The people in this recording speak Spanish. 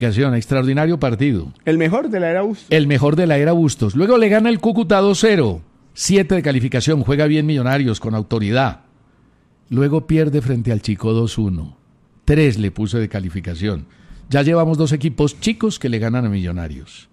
Extraordinario partido. El mejor de la era Bustos. El mejor de la era Bustos. Luego le gana el Cúcuta 2-0. 7 de calificación. Juega bien Millonarios con autoridad. Luego pierde frente al Chico 2-1. 3 le puso de calificación. Ya llevamos 2 equipos chicos que le ganan a Millonarios.